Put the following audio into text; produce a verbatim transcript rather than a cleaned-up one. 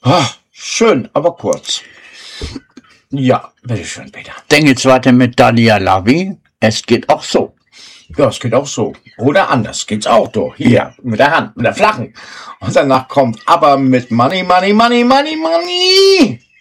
Ah, schön, aber kurz. Ja, bitteschön, Peter. Denk jetzt weiter mit Dalia Lavi. Es geht auch so. Ja, es geht auch so. Oder anders geht's auch doch. Hier, Ja. mit der Hand, mit der flachen. Und danach kommt aber mit Money, Money, Money, Money, Money.